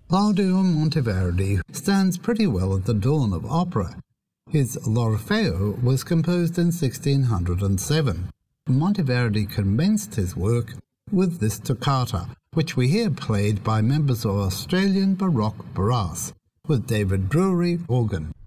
Claudio Monteverdi stands pretty well at the dawn of opera. His L'Orfeo was composed in 1607. Monteverdi commenced his work with this toccata, which we hear played by members of Australian Baroque Brass, with David Drury organ.